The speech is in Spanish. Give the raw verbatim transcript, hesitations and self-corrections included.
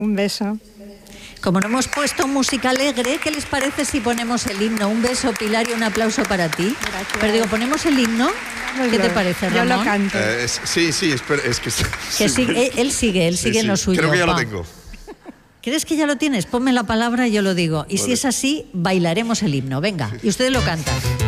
Un beso. Como no hemos puesto música alegre, ¿qué les parece si ponemos el himno? Un beso, Pilar, y un aplauso para ti. Gracias. Pero digo, ¿ponemos el himno? ¿Qué te parece, Ramón? Yo lo canto. Eh, es, sí, sí, espera, es que... Que sí. sigue, él, él sigue, él Sí, sigue en sí, lo suyo. creo que ya lo Pa. tengo. ¿Crees que ya lo tienes? Ponme la palabra y yo lo digo. Y Vale. si es así, bailaremos el himno. Venga, y ustedes lo cantan.